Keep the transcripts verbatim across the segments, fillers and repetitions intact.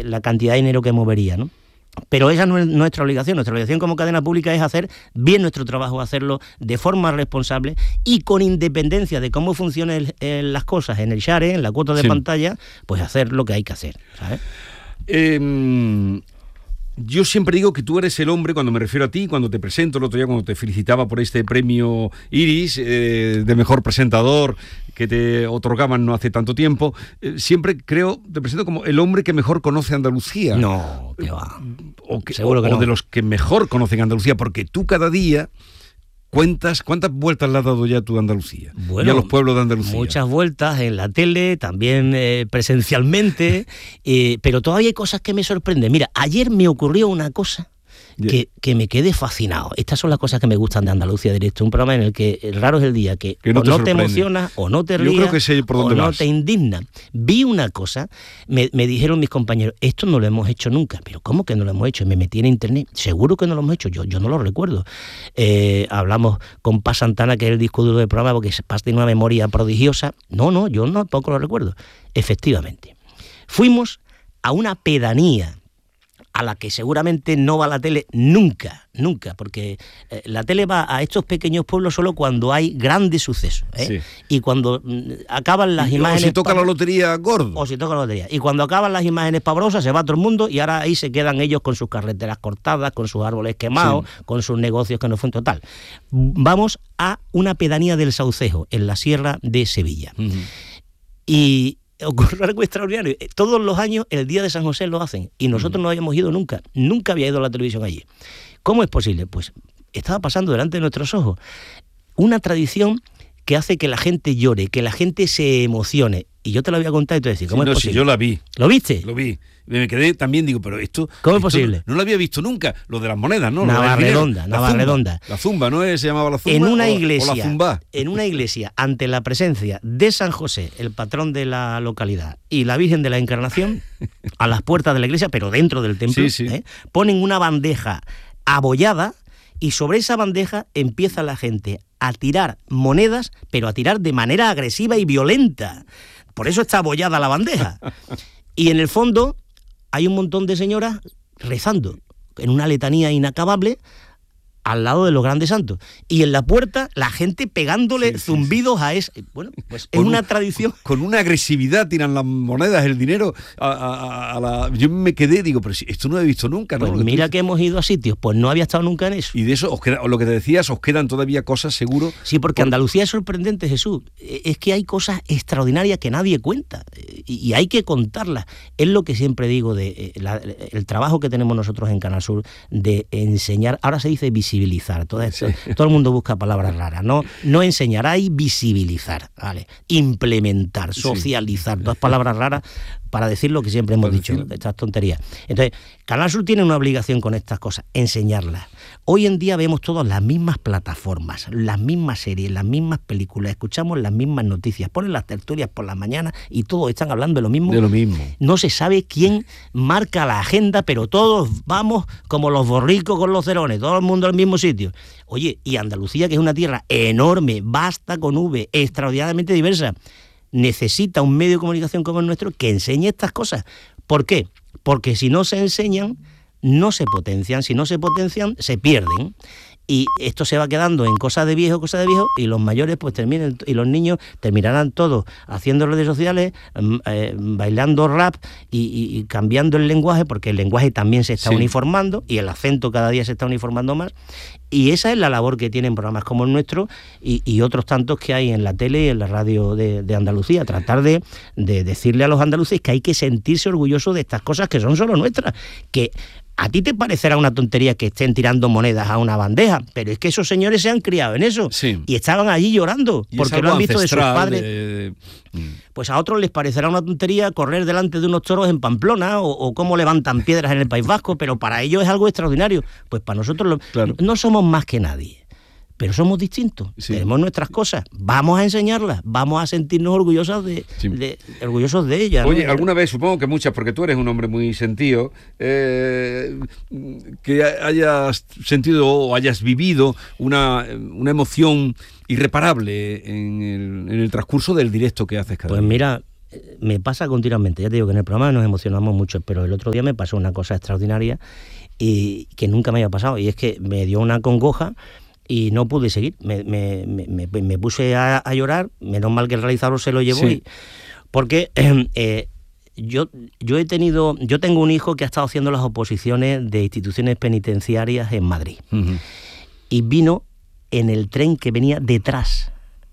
la cantidad de dinero que movería, ¿no? Pero esa no es nuestra obligación. Nuestra obligación como cadena pública es hacer bien nuestro trabajo, hacerlo de forma responsable y con independencia de cómo funcionen las cosas en el share, en la cuota de sí. pantalla, pues hacer lo que hay que hacer, ¿sabes? Eh, yo siempre digo que tú eres el hombre, cuando me refiero a ti, cuando te presento, el otro día cuando te felicitaba por este premio Iris eh, de mejor presentador que te otorgaban no hace tanto tiempo, eh, siempre creo, te presento como el hombre que mejor conoce Andalucía. No, que va. O, que, Seguro o, que no. o de los que mejor conocen Andalucía, porque tú cada día cuentas, ¿cuántas vueltas le has dado ya tú a Andalucía? Bueno, y a los pueblos de Andalucía. Muchas vueltas en la tele, también eh, presencialmente, eh, pero todavía hay cosas que me sorprenden. Mira, ayer me ocurrió una cosa que, que me quedé fascinado. Estas son las cosas que me gustan de Andalucía Directo, un programa en el que el raro es el día que, que no, o te, no te emocionas, o no te rías, Yo creo que sé por dónde o no vas. te indigna. Vi una cosa, me, me dijeron mis compañeros, esto no lo hemos hecho nunca. Pero ¿cómo que no lo hemos hecho? Me metí en internet, seguro que no lo hemos hecho, yo, yo no lo recuerdo. Eh, hablamos con Paz Santana, que es el disco duro del programa, porque Paz tiene una memoria prodigiosa. No, no, yo no, tampoco lo recuerdo. Efectivamente. Fuimos a una pedanía a la que seguramente no va la tele nunca, nunca, porque eh, la tele va a estos pequeños pueblos solo cuando hay grandes sucesos, ¿eh? Sí. Y cuando mm, acaban las y, imágenes... O si toca pa- la lotería gordo. O si toca la lotería. Y cuando acaban las imágenes pavorosas se va todo el mundo y ahora ahí se quedan ellos con sus carreteras cortadas, con sus árboles quemados, sí. con sus negocios que no fue en total. Vamos a una pedanía del Saucejo, en la sierra de Sevilla. Uh-huh. Y... ocurre algo extraordinario. Todos los años el día de San José lo hacen y nosotros uh-huh. no habíamos ido nunca. Nunca había ido a la televisión allí. ¿Cómo es posible? Pues estaba pasando delante de nuestros ojos una tradición que hace que la gente llore, que la gente se emocione. Y yo te lo voy a contar y te voy a decir, ¿cómo sí, es no, posible? Sí, yo la vi. ¿Lo viste? Lo vi. Me quedé también, digo, pero esto... ¿Cómo es esto posible? No, no lo había visto nunca, lo de las monedas, ¿no? Navarredonda, Navarredonda. La zumba, ¿no? Se llamaba la zumba. En una o, iglesia, o la zumba. En una iglesia, ante la presencia de San José, el patrón de la localidad, y la Virgen de la Encarnación, a las puertas de la iglesia, pero dentro del templo, sí, sí. ¿eh? Ponen una bandeja abollada y sobre esa bandeja empieza la gente a tirar monedas, pero a tirar de manera agresiva y violenta. Por eso está abollada la bandeja. Y en el fondo hay un montón de señoras rezando en una letanía inacabable al lado de los grandes santos. Y en la puerta la gente pegándole sí, sí, zumbidos sí. a ese... Bueno, pues es una tradición... Con una agresividad tiran las monedas, el dinero a, a, a la... Yo me quedé, digo, pero si esto no lo he visto nunca, ¿no? Pues mira que hemos ido a sitios, pues no había estado nunca en eso. Y de eso, os queda, lo que te decías, os quedan todavía cosas, seguro... Sí, porque por... Andalucía es sorprendente, Jesús. Es que hay cosas extraordinarias que nadie cuenta y, y hay que contarlas. Es lo que siempre digo de eh, la, el trabajo que tenemos nosotros en Canal Sur de enseñar, ahora se dice visibilizar. Todo esto, sí. Todo el mundo busca palabras raras, no, no enseñar, hay visibilizar, ¿vale? Implementar, socializar, sí. Todas palabras raras para decir lo que siempre hemos para dicho, decir... estas tonterías. Entonces, Canal Sur tiene una obligación con estas cosas, enseñarlas. Hoy en día vemos todas las mismas plataformas, las mismas series, las mismas películas, escuchamos las mismas noticias, ponen las tertulias por la mañana y todos están hablando de lo mismo. De lo mismo. No se sabe quién marca la agenda, pero todos vamos como los borricos con los cerones, todo el mundo al mismo sitio. Oye, y Andalucía, que es una tierra enorme, vasta con V, extraordinariamente diversa, necesita un medio de comunicación como el nuestro que enseñe estas cosas. ¿Por qué? Porque si no se enseñan, no se potencian. Si no se potencian, se pierden. Y esto se va quedando en cosas de viejo, cosas de viejo, y los mayores pues terminan, y los niños terminarán todos haciendo redes sociales, eh, bailando rap y, y, y cambiando el lenguaje, porque el lenguaje también se está sí. uniformando, y el acento cada día se está uniformando más, y esa es la labor que tienen programas como el nuestro y, y otros tantos que hay en la tele y en la radio de, de Andalucía, tratar de, de decirle a los andaluces que hay que sentirse orgullosos de estas cosas que son solo nuestras, que a ti te parecerá una tontería que estén tirando monedas a una bandeja, pero es que esos señores se han criado en eso sí. y estaban allí llorando porque lo han visto de sus padres. De... Pues a otros les parecerá una tontería correr delante de unos toros en Pamplona o, o cómo levantan piedras en el País Vasco, pero para ellos es algo extraordinario. Pues para nosotros lo... claro. No somos más que nadie. Pero somos distintos, sí. tenemos nuestras cosas, vamos a enseñarlas, vamos a sentirnos orgullosos de, sí. de, orgullosos de ellas. Oye, ¿no? alguna vez, supongo que muchas, porque tú eres un hombre muy sentido, eh, que hayas sentido o hayas vivido una, una emoción irreparable en el, en el transcurso del directo que haces cada Pues día. mira, me pasa continuamente. Ya te digo que en el programa nos emocionamos mucho, pero el otro día me pasó una cosa extraordinaria y que nunca me había pasado, y es que me dio una congoja y no pude seguir. Me, me, me, me puse a, a llorar, menos mal que el realizador se lo llevó, sí. y, porque eh, eh, yo, yo he tenido, yo tengo un hijo que ha estado haciendo las oposiciones de instituciones penitenciarias en Madrid. Uh-huh. Y vino en el tren que venía detrás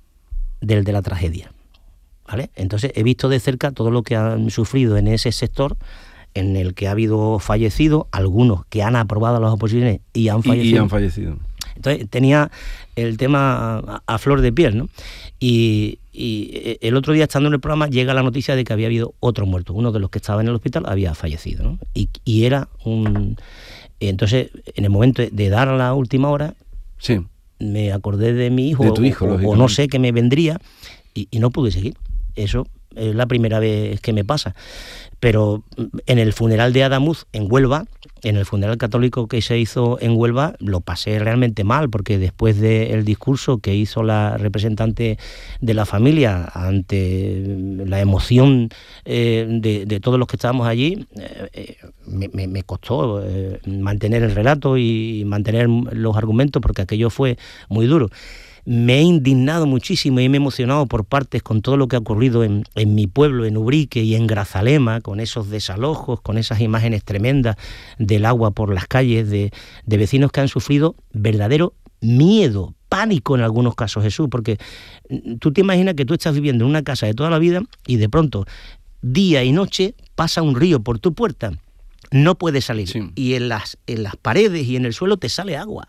del de la tragedia. ¿Vale? Entonces he visto de cerca todo lo que han sufrido en ese sector, en el que ha habido fallecidos, algunos que han aprobado las oposiciones y han fallecido. Y, y han fallecido. Entonces tenía el tema a, a flor de piel, ¿no? Y, y el otro día, estando en el programa, llega la noticia de que había habido otro muerto. Uno de los que estaba en el hospital había fallecido, ¿no? Y, y era un... Entonces, en el momento de dar la última hora, sí. me acordé de mi hijo, de tu hijo, o, o no sé qué me vendría, y, y no pude seguir. Eso es la primera vez que me pasa. Pero en el funeral de Adamuz, en Huelva, en el funeral católico que se hizo en Huelva, lo pasé realmente mal, porque después del discurso que hizo la representante de la familia ante la emoción eh, de, de todos los que estábamos allí, eh, me, me, me costó eh, mantener el relato y mantener los argumentos, porque aquello fue muy duro. Me he indignado muchísimo y me he emocionado por partes con todo lo que ha ocurrido en, en mi pueblo, en Ubrique y en Grazalema, con esos desalojos, con esas imágenes tremendas del agua por las calles, de, de vecinos que han sufrido verdadero miedo, pánico en algunos casos, Jesús, porque tú te imaginas que tú estás viviendo en una casa de toda la vida y de pronto, día y noche, pasa un río por tu puerta, no puedes salir, sí. y en las, en las paredes y en el suelo te sale agua,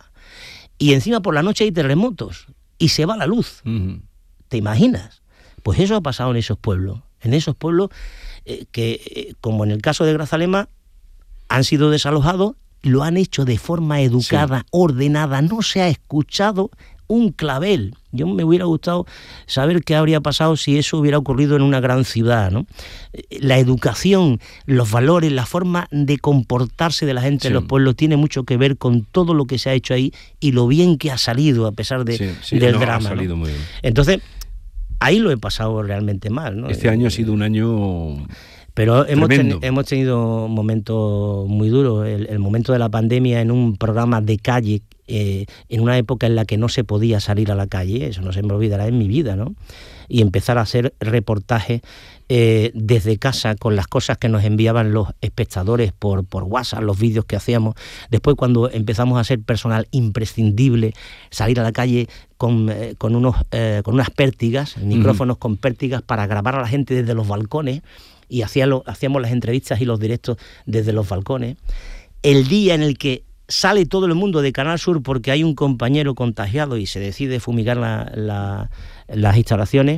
y encima por la noche hay terremotos, y se va la luz. Uh-huh. ¿Te imaginas? Pues eso ha pasado en esos pueblos. En esos pueblos eh, que, eh, como en el caso de Grazalema, han sido desalojados, lo han hecho de forma educada, sí. ordenada, no se ha escuchado un clavel. Yo me hubiera gustado saber qué habría pasado si eso hubiera ocurrido en una gran ciudad, ¿no? La educación, los valores, la forma de comportarse de la gente sí. en los pueblos tiene mucho que ver con todo lo que se ha hecho ahí y lo bien que ha salido a pesar de, sí, sí, del no, drama. Ha salido ¿no? muy bien. Entonces, ahí lo he pasado realmente mal, ¿no? Este año ha sido un año... Pero hemos, ten, hemos tenido momentos muy duros. El, el momento de la pandemia en un programa de calle, eh, en una época en la que no se podía salir a la calle, eso no se me olvidará en mi vida, ¿no? Y empezar a hacer reportajes eh, desde casa con las cosas que nos enviaban los espectadores por, por WhatsApp, los vídeos que hacíamos. Después, cuando empezamos a ser personal imprescindible, salir a la calle con, eh, con, unos, eh, con unas pértigas, micrófonos uh-huh. con pértigas para grabar a la gente desde los balcones, y hacíamos, hacíamos las entrevistas y los directos desde los balcones. El día en el que sale todo el mundo de Canal Sur porque hay un compañero contagiado y se decide fumigar la, la, las instalaciones,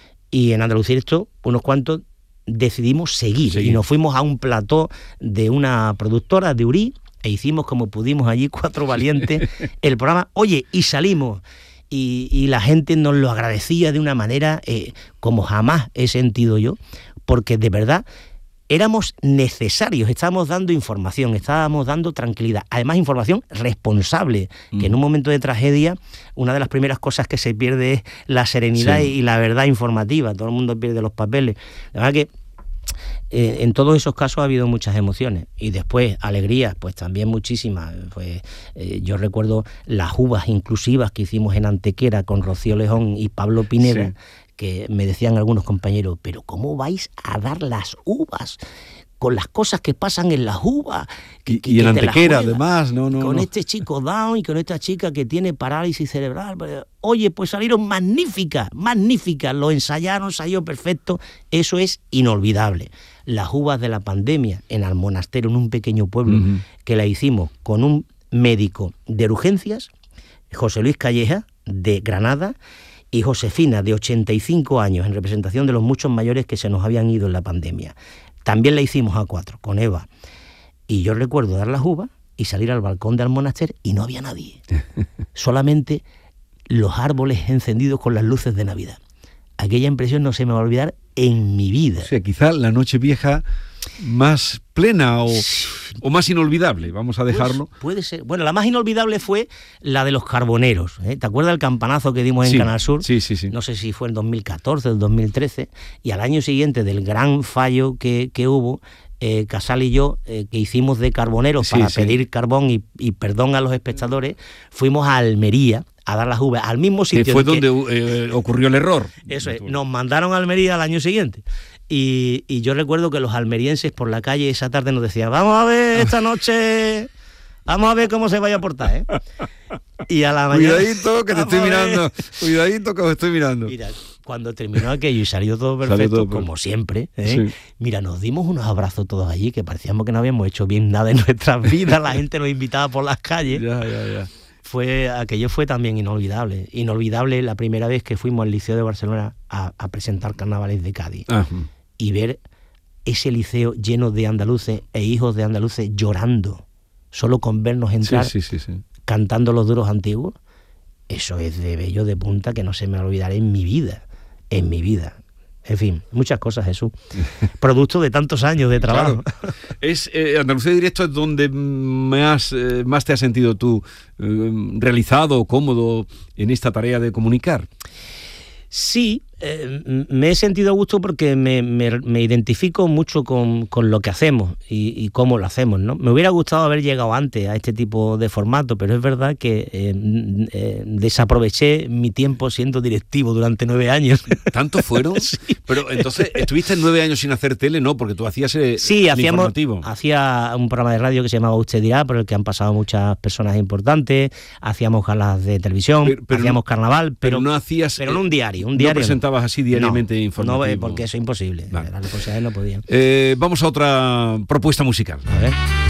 y en Andalucía esto, unos cuantos decidimos seguir, sí. y nos fuimos a un plató de una productora de Urí e hicimos como pudimos allí, cuatro valientes, el programa, oye, y salimos. Y, y la gente nos lo agradecía de una manera eh, como jamás he sentido yo, porque de verdad éramos necesarios, estábamos dando información, estábamos dando tranquilidad, además información responsable, mm. que en un momento de tragedia una de las primeras cosas que se pierde es la serenidad sí. y la verdad informativa, todo el mundo pierde los papeles. La verdad que eh, en todos esos casos ha habido muchas emociones, y después alegrías, pues también muchísimas. Pues, eh, yo recuerdo las uvas inclusivas que hicimos en Antequera con Rocío Lejón y Pablo Pineda, sí. que me decían algunos compañeros, pero ¿cómo vais a dar las uvas? Con las cosas que pasan en las uvas. Que, y que, y en que Antequera, además, no, no. Con no. este chico Down y con esta chica que tiene parálisis cerebral. Oye, pues salieron magníficas, magníficas. Lo ensayaron, salió perfecto. Eso es inolvidable. Las uvas de la pandemia en Almonaster, en un pequeño pueblo, uh-huh. que la hicimos con un médico de urgencias, José Luis Calleja, de Granada, y Josefina, de ochenta y cinco años, en representación de los muchos mayores que se nos habían ido en la pandemia. También la hicimos a cuatro, con Eva. Y yo recuerdo dar las uvas y salir al balcón de Almonaster y no había nadie. Solamente los árboles encendidos con las luces de Navidad. Aquella impresión no se me va a olvidar en mi vida. O sea, quizá la Nochevieja más plena o o más inolvidable, vamos a dejarlo. Pues, puede ser. Bueno, la más inolvidable fue la de los carboneros, ¿eh? ¿Te acuerdas del campanazo que dimos en Sí, Canal Sur? sí, sí, sí. No sé si fue en dos mil catorce o dos mil trece, y al año siguiente del gran fallo que, que hubo, eh, Casal y yo, eh, que hicimos de carboneros Sí, para sí. pedir carbón y, y perdón a los espectadores, fuimos a Almería a dar las uvas, al mismo Que sitio. fue en que- donde eh, ocurrió el error. Eso es, nos mandaron a Almería al año siguiente. Y, y yo recuerdo que los almerienses por la calle esa tarde nos decían, vamos a ver esta noche, vamos a ver cómo se vaya a portar, ¿eh? Y a la mañana... Cuidadito que te Vamos estoy a ver. mirando. Cuidadito que os estoy mirando. Mira, cuando terminó aquello y salió todo Salió perfecto, todo per- como siempre, ¿eh? Sí. Mira, nos dimos unos abrazos todos allí, que parecíamos que no habíamos hecho bien nada en nuestras vidas, la gente nos invitaba por las calles. Ya, ya, ya. Fue, aquello fue también inolvidable. Inolvidable la primera vez que fuimos al Liceo de Barcelona a, a presentar carnavales de Cádiz. Ah, Y ver ese liceo lleno de andaluces e hijos de andaluces llorando, solo con vernos sí, entrar sí, sí, sí. cantando los duros antiguos, eso es de vello de punta que no se me olvidará en mi vida, en mi vida. En fin, muchas cosas, Jesús. Producto de tantos años de trabajo. Claro. Es, eh, Andalucía Directo es donde más, eh, más te has sentido tú eh, realizado, cómodo en esta tarea de comunicar. Sí, eh, me he sentido a gusto porque me, me, me identifico mucho con, con lo que hacemos y, y cómo lo hacemos, ¿no? Me hubiera gustado haber llegado antes a este tipo de formato, pero es verdad que eh, eh, desaproveché mi tiempo siendo directivo durante nueve años. ¿Tantos fueron? Sí. Pero entonces, ¿estuviste nueve años sin hacer tele? No, porque tú hacías eh, Sí, el hacíamos, informativo. hacía un programa de radio que se llamaba Usted Dirá, por el que han pasado muchas personas importantes, hacíamos galas de televisión, Pero- pero hacíamos no- carnaval, pero, pero no hacías, pero en un eh, diario, un no diario. presentabas así diariamente no, informativo. No, eh, porque eso es imposible, Vale. las responsabilidades no podían. Eh, vamos a otra propuesta musical. A ver.